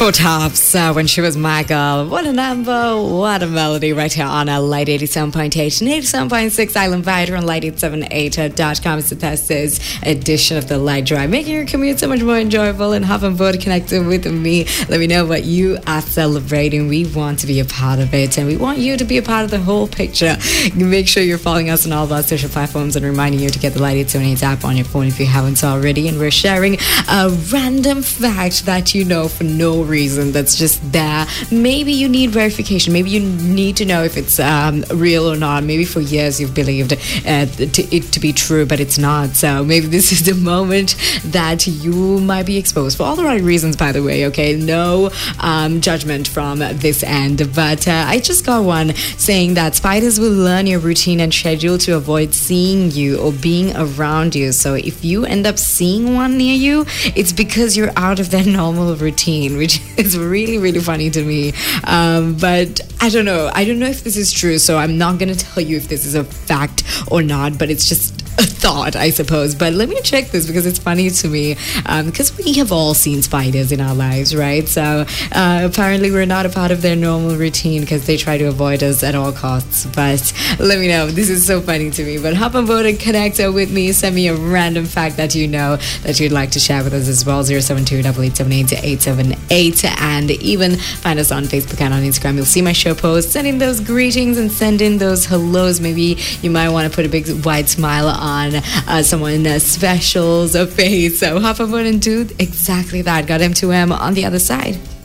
Four Tops when she was my girl. What a number, what a melody right here on our Light 87.8 and 87.6 Island Vider on light878.com. It's the Thursday's edition of the Light Drive, making your commute so much more enjoyable and hop on board, connected with me. Let me know what you are celebrating. We want to be a part of it, and we want you to be a part of the whole picture. Make sure you're following us on all of our social platforms and reminding you to get the Light 878 app on your phone if you haven't already. And we're sharing a random fact that you know for no reason, that's just there. Maybe you need verification. Maybe you need to know if it's real or not. Maybe for years you've believed it to be true, but it's not. So maybe this is the moment that you might be exposed for all the right reasons, by the way. Okay, no judgment from this end. But I just got one saying that spiders will learn your routine and schedule to avoid seeing you or being around you. So if you end up seeing one near you, it's because you're out of their normal routine, which is really, really funny to me. But I don't know if this is true, so I'm not going to tell you if this is a fact or not, but it's just a thought, I suppose. But let me check this because it's funny to me, because we have all seen spiders in our lives, right? So apparently we're not a part of their normal routine because they try to avoid us at all costs. But let me know. This is so funny to me. But hop on board and connect with me. Send me a random fact that you know that you'd like to share with us as well. 072-8878-878, and even find us on Facebook and on Instagram. You'll see my show posts. Send in those greetings and send in those hellos. Maybe you might want to put a big wide smile on someone special's face. So hop on board and do exactly that. Got M2M on the other side.